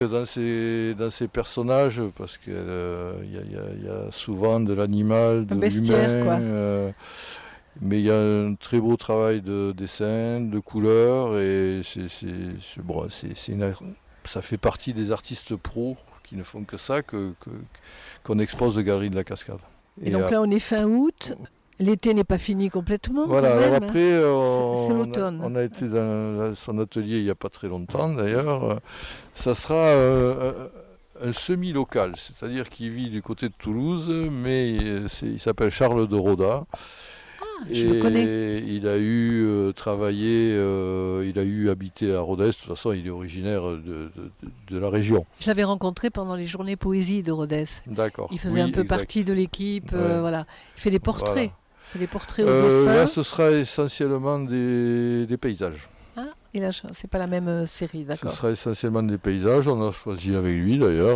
Dans ces personnages, parce qu'il y a souvent de l'animal, de bestiaire, quoi. Mais il y a un très beau travail de dessin, de couleurs, et ça fait partie des artistes pros qui ne font que ça, qu'on expose aux Galeries de la Cascade. Et donc là, on est fin août. L'été n'est pas fini complètement. Voilà, alors même, après, c'est l'automne. on a été dans son atelier il n'y a pas très longtemps d'ailleurs. Ça sera un semi-local, c'est-à-dire qu'il vit du côté de Toulouse, mais il s'appelle Charles de Roda. Je le connais. Il a eu travaillé, il a eu habité à Rodez. De toute façon, il est originaire de la région. Je l'avais rencontré pendant les journées poésie de Rodez. D'accord. Il faisait un peu partie de l'équipe. Voilà. Il fait des portraits. Voilà. Il fait des portraits au dessin. Là, ce sera essentiellement des paysages. Ah, et là, c'est pas la même série, d'accord. Ce sera essentiellement des paysages. On a choisi avec lui d'ailleurs.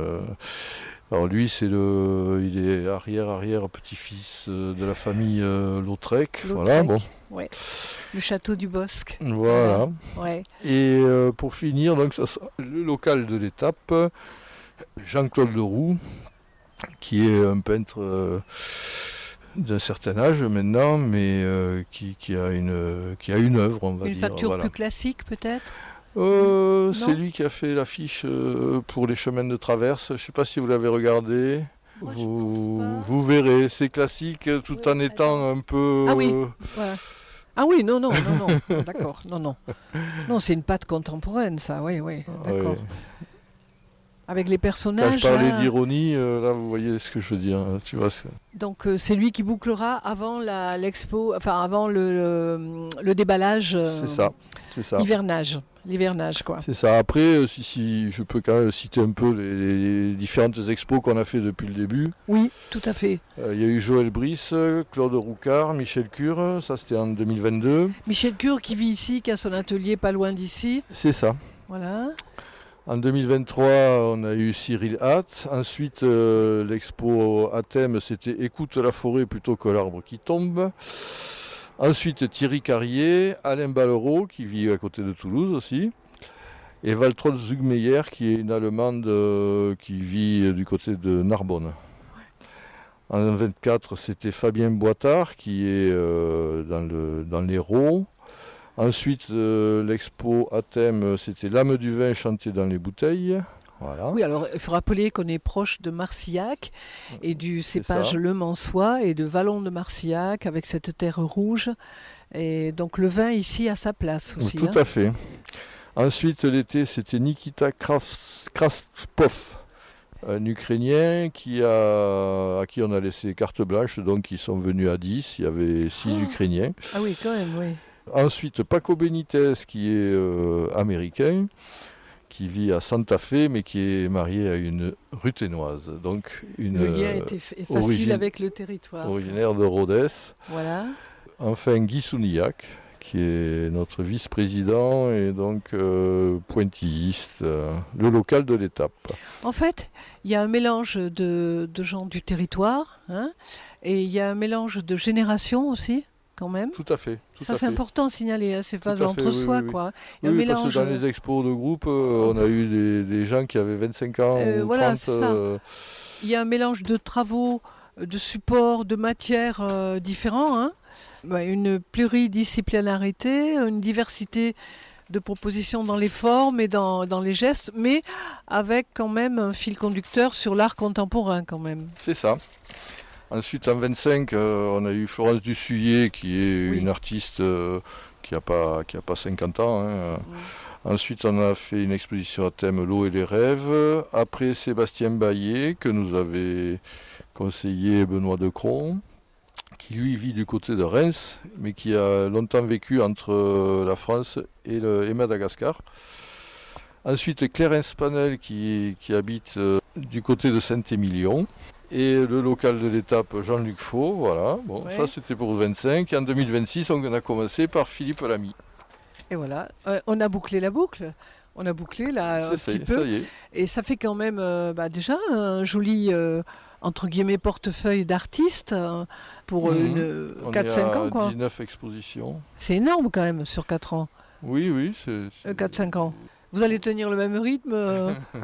Alors lui, il est arrière petit-fils de la famille Lautrec. Voilà, bon. Ouais. Le château du Bosc. Voilà. Ouais. Et pour finir, donc, ça sera le local de l'étape, Jean-Claude Leroux, qui est un peintre d'un certain âge maintenant, mais qui a une œuvre, on va dire. Une facture plus classique peut-être. C'est lui qui a fait l'affiche pour les chemins de traverse. Je ne sais pas si vous l'avez regardé. Moi, vous verrez, c'est classique tout en étant un peu... Ah oui, voilà. Ah oui, non, d'accord, non. Non, c'est une patte contemporaine, ça, oui, d'accord. Ouais. Avec les personnages... Quand je parlais d'ironie, là, vous voyez ce que je veux dire. Tu vois, donc, c'est lui qui bouclera avant l'expo, enfin, avant le déballage... c'est ça. L'hivernage, quoi. C'est ça. Après, si je peux quand même citer un peu les différentes expos qu'on a fait depuis le début. Oui, tout à fait. Il y a eu Joël Brice, Claude Roucard, Michel Cure, ça c'était en 2022. Michel Cure qui vit ici, qui a son atelier pas loin d'ici. C'est ça. Voilà. En 2023, on a eu Cyril Hatt. Ensuite, l'expo à thème, c'était Écoute la forêt plutôt que l'arbre qui tombe. Ensuite, Thierry Carrier, Alain Ballereau, qui vit à côté de Toulouse aussi, et Waltraud Zugmeyer, qui est une Allemande qui vit du côté de Narbonne. En 2024, c'était Fabien Boitard, qui est dans l'Hérault. Ensuite, l'expo à thème, c'était L'âme du vin chantée dans les bouteilles. Voilà. Oui, alors il faut rappeler qu'on est proche de Marcillac et du cépage Le Mansois et de Vallon de Marcillac avec cette terre rouge. Et donc le vin ici a sa place aussi. Tout à fait. Ensuite, l'été, c'était Nikita Kraspov, un Ukrainien à qui on a laissé carte blanche. Donc ils sont venus à 10, il y avait 6 Ukrainiens. Ah oui, quand même, oui. Ensuite, Paco Benitez, qui est américain, qui vit à Santa Fe, mais qui est marié à une ruthénoise. Donc le lien est facile avec le territoire. Originaire de Rodez. Voilà. Enfin, Guy Sounillac, qui est notre vice-président et donc pointilliste, le local de l'étape. En fait, il y a un mélange de gens du territoire, hein, et il y a un mélange de générations aussi. Quand même. Tout à fait. Ça, c'est important de signaler, c'est pas de l'entre-soi, quoi. Oui, mélange... parce que dans les expos de groupe, on a eu des gens qui avaient 25 ans ou voilà, 30. C'est ça. Il y a un mélange de travaux, de supports, de matières différents, hein. Une pluridisciplinarité, une diversité de propositions dans les formes et dans les gestes, mais avec quand même un fil conducteur sur l'art contemporain, quand même. C'est ça. Ensuite, en 25, on a eu Florence Dussuyer, qui est une artiste qui a pas 50 ans. Hein. Ensuite, on a fait une exposition à thème L'eau et les rêves. Après, Sébastien Baillet, que nous avait conseillé Benoît Decron, qui lui vit du côté de Reims, mais qui a longtemps vécu entre la France et Madagascar. Ensuite, Clarence Panel, qui habite du côté de Saint-Émilion. Et le local de l'étape, Jean-Luc Faux, voilà. Bon, ça c'était pour 25. Et en 2026, on a commencé par Philippe Lamy. Et voilà, on a bouclé la boucle. On a bouclé là un petit peu. Ça y est. Et ça fait quand même déjà un joli, entre guillemets, portefeuille d'artistes pour 4-5 ans. Quoi. 19 expositions. C'est énorme quand même sur 4 ans. Oui, c'est... 4-5 ans. Vous allez tenir le même rythme